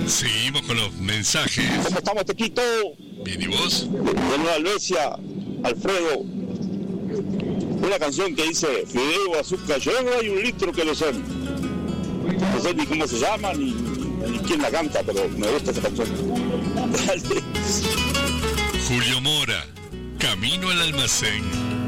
Seguimos con los mensajes. ¿Cómo estamos, Tequito? Bien, ¿y vos? De Nueva Albesia, Alfredo. Una canción que dice fideo, azúcar, yo no hay un litro que lo sé. No sé ni cómo se llama, ni quién la canta, pero me gusta esa canción. Julio Mora, Camino al Almacén.